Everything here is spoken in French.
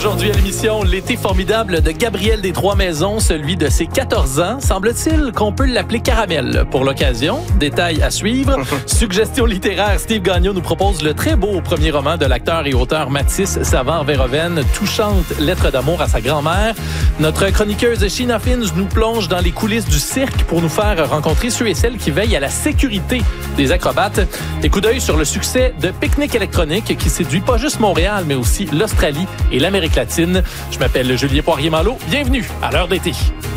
Aujourd'hui à l'émission, l'été formidable de Gabriel des Trois-Maisons, celui de ses 14 ans. Semble-t-il qu'on peut l'appeler Caramel pour l'occasion. Détails à suivre. Suggestion littéraire, Steve Gagnon nous propose le très beau premier roman de l'acteur et auteur Mathis Savard-Verhoeven, touchante lettre d'amour à sa grand-mère. Notre chroniqueuse Sheena Fins nous plonge dans les coulisses du cirque pour nous faire rencontrer ceux et celles qui veillent à la sécurité des acrobates. Et coup d'œil sur le succès de Pique-Nique électronique qui séduit pas juste Montréal, mais aussi l'Australie et l'Amérique latine. Je m'appelle Julien Poirier-Malo. Bienvenue à l'heure d'été.